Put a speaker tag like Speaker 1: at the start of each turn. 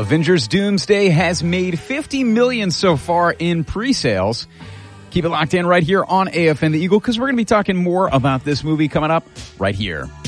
Speaker 1: Avengers Doomsday has made $50 million so far in pre-sales. Keep it locked in right here on AFN The Eagle, because we're going to be talking more about this movie coming up right here.